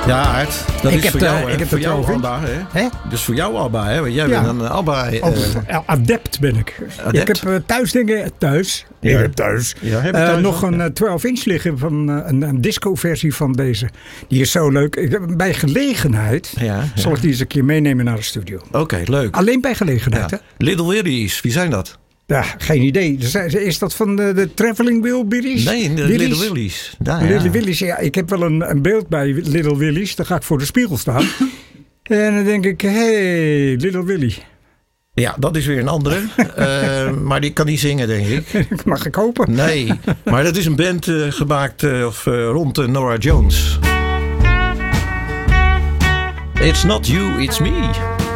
Ja, Aart, dat is voor jou, hè? Ik heb Voor de jou 12 inch. ABBA, hè? Hè? Dus voor jou ABBA, hè? Want jij bent een ABBA... Adept ben ik. Adept? Ik heb thuis dingen... Thuis? Ja. Ik heb thuis. Ja, heb je thuis nog wel? een 12 inch liggen van een disco-versie van deze. Die is zo leuk. Bij gelegenheid zal ik die eens een keer meenemen naar de studio. Oké, leuk. Alleen bij gelegenheid, hè? Little Willies, wie zijn dat? Ja, geen idee. Is dat van de Traveling Wilburys? Nee, de Little Willies. Little Willies, ja. Ik heb wel een beeld bij Little Willies. Dan ga ik voor de spiegel staan. En dan denk ik, hey, Little Willy. Ja, dat is weer een andere. Maar die kan niet zingen, denk ik. Mag ik hopen? Nee, maar dat is een band gemaakt rond Norah Jones. It's not you, it's me.